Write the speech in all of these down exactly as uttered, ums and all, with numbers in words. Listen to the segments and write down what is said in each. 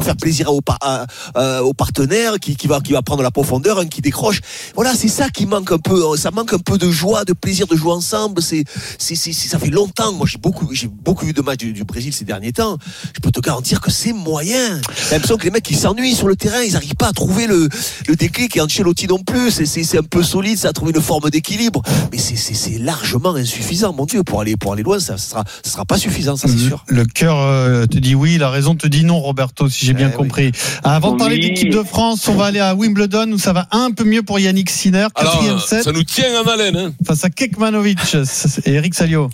faire plaisir aux, à, à, aux partenaires, qui, qui va, qui va prendre la profondeur, un qui décroche. Voilà, c'est ça qui manque un peu. Ça manque un peu de joie, de plaisir de jouer ensemble. C'est, c'est, c'est, c'est ça fait longtemps. Moi, j'ai beaucoup, j'ai beaucoup vu de matchs du, du Brésil ces derniers temps. Je peux te garantir que c'est moyen. J'ai l'impression que les mecs, ils s'ennuient sur le terrain. Ils n'arrivent pas à trouver le, le déclic. Et Ancelotti non plus. C'est, c'est, c'est un peu solide. Ça a trouvé une forme d'équilibre. Mais c'est, c'est, c'est largement insuffisant, mon Dieu. Pour aller, pour aller loin, ça, ça sera, ça sera pas suffisant, ça, c'est sûr. Le cœur euh, te dit oui, la raison te dit non, Roberto, si j'ai bien eh compris. Oui. Avant de parler oui. d'équipe de France, on va aller à Wimbledon où ça va un peu mieux pour Yannick Sinner. Quatrième set. Ça nous tient en haleine, hein. Face à Kekmanovic et Eric Salio.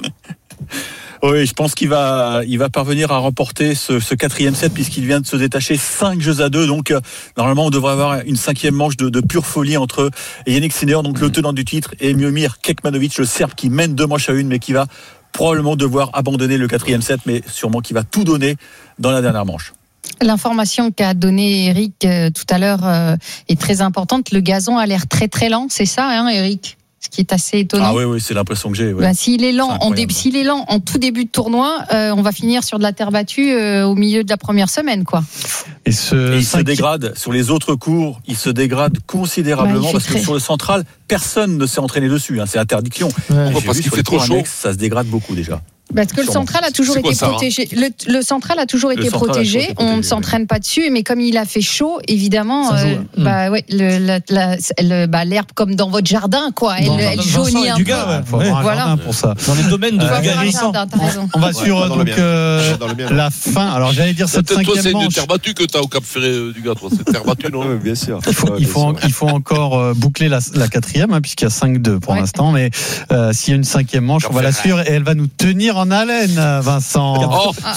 Oui, je pense qu'il va, il va parvenir à remporter ce, ce quatrième set puisqu'il vient de se détacher cinq jeux à deux. Donc, euh, normalement, on devrait avoir une cinquième manche de, de pure folie entre Yannick Sinner, donc le tenant du titre, et Miomir Kekmanovic, le Serbe qui mène deux manches à une, mais qui va probablement devoir abandonner le quatrième set, mais sûrement qui va tout donner dans la dernière manche. L'information qu'a donnée Eric euh, tout à l'heure euh, est très importante. Le gazon a l'air très très lent, c'est ça, hein, Eric ? Ce qui est assez étonnant. Ah oui, oui, c'est l'impression que j'ai. Ouais. Ben, s'il est lent, en dé- s'il est lent en tout début de tournoi, euh, on va finir sur de la terre battue euh, au milieu de la première semaine, quoi. Et, ce et il cinq... se dégrade sur les autres cours, il se dégrade considérablement ben, parce très... que sur le central, personne ne s'est entraîné dessus. Hein, c'est interdiction. Ouais, parce qu'il fait trop chaud. Annexe, ça se dégrade beaucoup déjà. Parce que le central a toujours été protégé. Le, le central a toujours été protégé. On ne s'entraîne pas dessus, mais comme il a fait chaud, évidemment, euh, mmh. bah ouais, le, la, la, le, bah, l'herbe comme dans votre jardin, quoi. Elle, elle jaunit un peu. Gars, ouais, voilà. Pour ça. Dans les domaines de Dugas. On va sur ouais, donc euh, la fin. Alors j'allais dire cette cinquième manche. Toi, c'est une terre battue que t'as au Cap Ferré, Dugas. Toi, c'est terre battue, non ? Bien sûr. Il faut, il faut, il faut encore boucler la, la quatrième, hein, puisqu'il y a cinq deux pour ouais. l'instant. Mais euh, s'il y a une cinquième manche, on va la suivre et elle va nous tenir en haleine. Vincent. Oh, ah,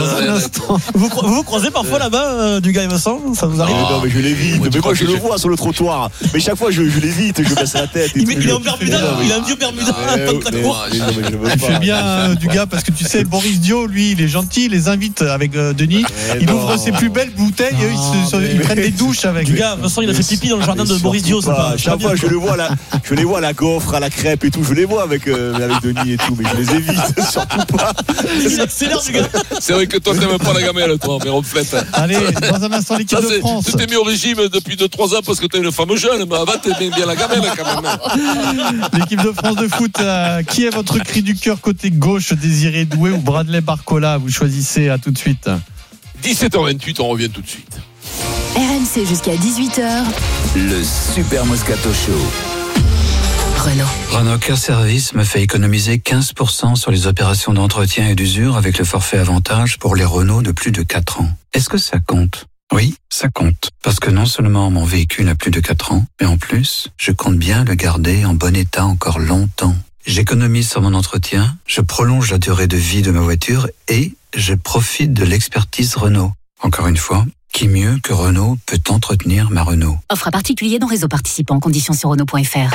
vous, vous vous croisez parfois là-bas, euh, Dugas et Vincent ? Ça vous arrive ? Non, mais je l'évite. Mais moi, je le vois sur le trottoir. Mais chaque fois, je, je l'évite. Je baisse la tête. Il, il est en Bermuda. Il a un vieux Bermuda. Il fait bien, Dugas, parce que tu sais, Boris Dio, lui, il est gentil. Il les invite avec euh, Denis. Il non. ouvre ses plus belles bouteilles. Et eux, ils, se, ils prennent des douches avec. Dugas, Vincent, il a fait pipi dans le jardin de Boris Dio. Pas, chaque fois, je le vois là. Je les vois à la gaufre, à la crêpe et tout. Je les vois avec euh, avec Denis et tout. Mais je les évite surtout pas. Il accélère, du gars. C'est vrai que toi t'aimes pas la gamelle, toi, mais reflète. Allez, dans un instant, l'équipe ça, de France. Tu t'es mis au régime depuis deux trois ans parce que t'es une femme jeune, mais avant t'aimais bien la gamelle quand même. L'équipe de France de foot, euh, qui est votre cri du cœur côté gauche, Désiré Doué ou Bradley Barcola ? Vous choisissez, à tout de suite. dix-sept heures vingt-huit, on revient tout de suite. R M C jusqu'à dix-huit heures. Le Super Moscato Show. Renault. Renault Car Service me fait économiser quinze pour cent sur les opérations d'entretien et d'usure avec le forfait avantage pour les Renault de plus de quatre ans. Est-ce que ça compte ? Oui, ça compte. Parce que non seulement mon véhicule a plus de quatre ans, mais en plus, je compte bien le garder en bon état encore longtemps. J'économise sur mon entretien, je prolonge la durée de vie de ma voiture et je profite de l'expertise Renault. Encore une fois, qui mieux que Renault peut entretenir ma Renault ? Offre à particulier dans réseau participant. Conditions sur Renault point F R.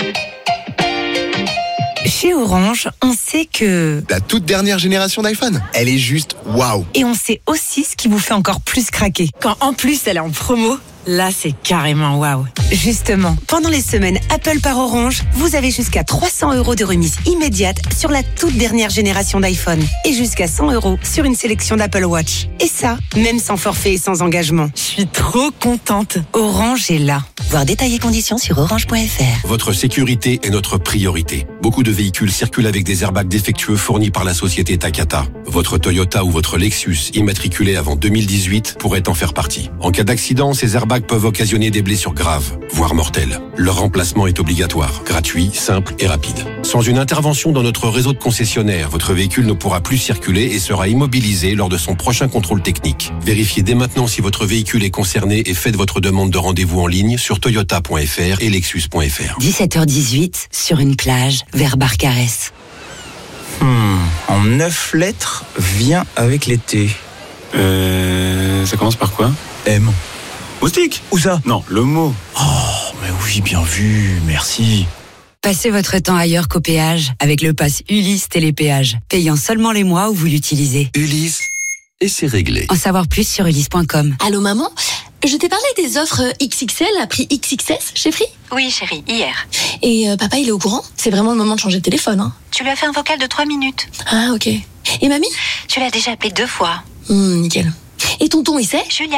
Chez Orange, on sait que... La toute dernière génération d'iPhone, elle est juste waouh. Et on sait aussi ce qui vous fait encore plus craquer. Quand en plus elle est en promo, là c'est carrément waouh. Justement, pendant les semaines Apple par Orange, vous avez jusqu'à trois cents euros de remise immédiate sur la toute dernière génération d'iPhone. Et jusqu'à cent euros sur une sélection d'Apple Watch. Et ça, même sans forfait et sans engagement. Je suis trop contente. Orange est là. Voir détails et conditions sur orange point F R. Votre sécurité est notre priorité. Beaucoup de véhicules circulent avec des airbags défectueux fournis par la société Takata. Votre Toyota ou votre Lexus, immatriculé avant deux mille dix-huit, pourrait en faire partie. En cas d'accident, ces airbags peuvent occasionner des blessures graves, voire mortelles. Leur remplacement est obligatoire, gratuit, simple et rapide. Sans une intervention dans notre réseau de concessionnaires, votre véhicule ne pourra plus circuler et sera immobilisé lors de son prochain contrôle technique. Vérifiez dès maintenant si votre véhicule est concerné et faites votre demande de rendez-vous en ligne sur toyota point F R et lexus point F R. dix-sept heures dix-huit, sur une plage, vers Barcarès. Hmm, en neuf lettres, vient avec l'été. Euh, ça commence par quoi ? M. Moustique ? Où ça ? Non, le mot. Oh, mais oui, bien vu, merci. Passez votre temps ailleurs qu'au péage avec le pass Ulysse Télépéage, payant seulement les mois où vous l'utilisez. Ulysse, et c'est réglé. En savoir plus sur ulysse point com. Allô maman ? Je t'ai parlé des offres X X L à prix X X S chez Free ? Oui chérie, hier. Et euh, papa il est au courant ? C'est vraiment le moment de changer de téléphone, hein ? Tu lui as fait un vocal de trois minutes. Ah ok. Et mamie ? Tu l'as déjà appelé deux fois. Mmh, nickel. Et tonton il sait ? Julien.